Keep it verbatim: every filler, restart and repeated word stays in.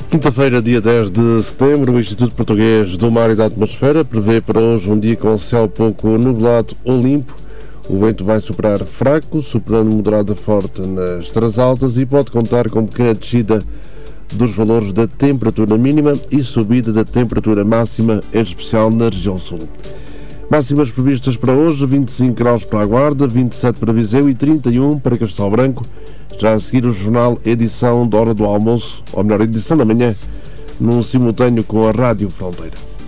Quinta-feira, dia dez de setembro, o Instituto Português do Mar e da Atmosfera prevê para hoje um dia com céu pouco nublado ou limpo. O vento vai soprar fraco, soprando moderado a forte nas terras altas e pode contar com pequena descida dos valores da temperatura mínima e subida da temperatura máxima, em especial na região sul. Máximas previstas para hoje: vinte e cinco graus para a Guarda, vinte e sete para Viseu e trinta e um para Castelo Branco. Já a seguir o jornal, edição da hora do almoço, ou melhor, edição da manhã, num simultâneo com a Rádio Fronteira.